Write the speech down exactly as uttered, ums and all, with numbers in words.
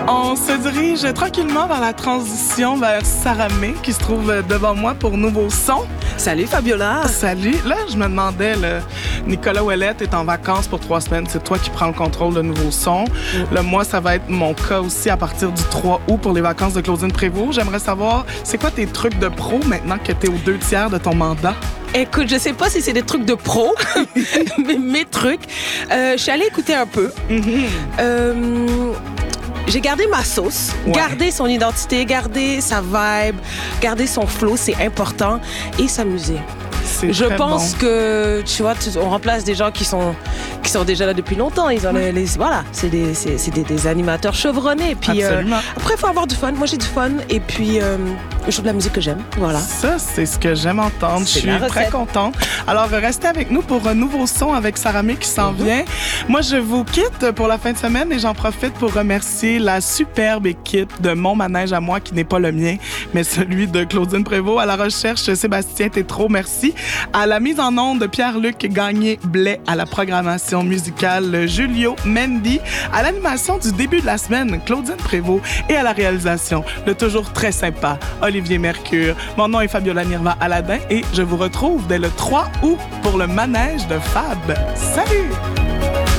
On se dirige tranquillement vers la transition vers Saramé qui se trouve devant moi pour Nouveau Son. Salut Fabiola. Salut. Là, je me demandais, là, Nicolas Ouellette est en vacances pour trois semaines. C'est toi qui prends le contrôle de Nouveau Son. Mm. Là, moi, ça va être mon cas aussi à partir du trois août pour les vacances de Claudine Prévost. J'aimerais savoir, c'est quoi tes trucs de pro maintenant que t'es aux deux tiers de ton mandat? Écoute, je sais pas si c'est des trucs de pro, mais mes trucs. Euh, je suis allée écouter un peu. Mm-hmm. Euh... J'ai gardé ma sauce, ouais. Garder son identité, garder sa vibe, garder son flow, c'est important, et s'amuser. C'est Je pense bon. que, tu vois, tu, on remplace des gens qui sont, qui sont déjà là depuis longtemps. Ils ont les, les, voilà, c'est, des, c'est, c'est des, des animateurs chevronnés. Puis, Absolument. Euh, après, il faut avoir du fun. Moi, j'ai du fun. Et puis, euh, je joue de la musique que j'aime. Voilà. Ça, c'est ce que j'aime entendre. C'est je suis très contente. Alors, restez avec nous pour un nouveau son avec Saramé qui s'en mm-hmm. vient. Moi, je vous quitte pour la fin de semaine et j'en profite pour remercier la superbe équipe de Mon Manège à moi, qui n'est pas le mien, mais celui de Claudine Prévost. À la recherche, Sébastien Tétrault, merci. À la mise en onde de Pierre-Luc Gagné-Blais, à la programmation musicale Julio Mendy, à l'animation du début de la semaine Claudine Prévost et à la réalisation le toujours très sympa Olivier Mercure. Mon nom est Fabiola Nirva Aladin et je vous retrouve dès le trois août pour le manège de Fab. Salut!